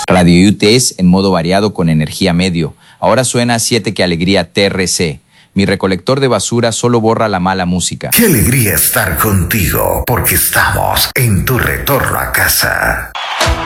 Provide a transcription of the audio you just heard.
Radio UTES en modo variado con energía medio. Ahora suena 7 que alegría TRC. Mi recolector de basura solo borra la mala música. Qué alegría estar contigo, porque estamos en tu retorno a casa.